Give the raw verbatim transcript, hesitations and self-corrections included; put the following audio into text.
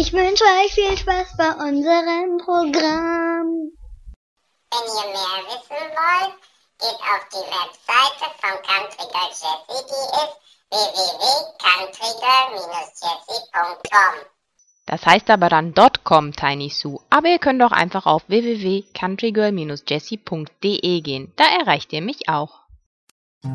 Ich wünsche euch viel Spaß bei unserem Programm. Wenn ihr mehr wissen wollt, geht auf die Webseite von Country Girl Jessie, die ist w w w punkt country girl dash jessie punkt com. Das heißt aber dann .com, Tiny Sue. Aber ihr könnt auch einfach auf w w w punkt country girl dash jessie punkt d e gehen. Da erreicht ihr mich auch.